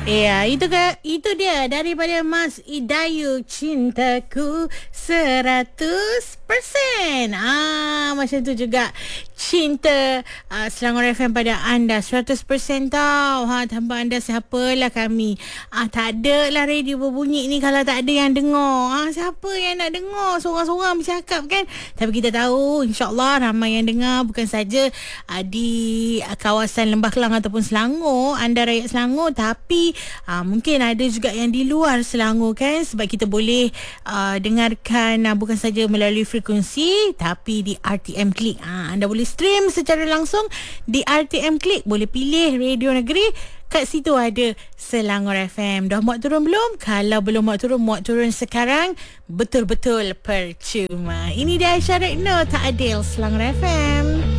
Ya, itu dia daripada Mas Idayu, Cintaku 100%. Macam tu juga cinta Selangor FM pada anda 100% tau. Tanpa anda siapalah kami. Tak ada lah radio berbunyi ni kalau tak ada yang dengar. Siapa yang nak dengar seorang-seorang bercakap kan? Tapi kita tahu insya-Allah ramai yang dengar, bukan saja di kawasan Lembah Kelang ataupun Selangor, anda rakyat Selangor, tapi mungkin ada juga yang di luar Selangor kan, sebab kita boleh dengarkan bukan saja melalui frekuensi tapi di RTM Klik. Anda boleh stream secara langsung di RTM Klik, boleh pilih radio negeri. Kat situ ada Selangor FM. Dah muat turun belum? Kalau belum muat turun sekarang. Betul-betul percuma. Ini dia Aisyah Rekno, Tak Adil, Selangor FM.